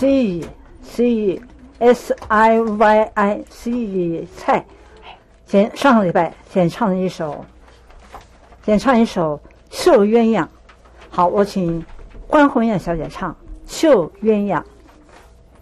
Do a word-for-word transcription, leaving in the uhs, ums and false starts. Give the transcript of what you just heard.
，C C S I Y I C 菜。先上个礼拜先唱了一首，先唱一首《绣鸳鸯》。好，我请关红艳小姐唱《绣鸳鸯》。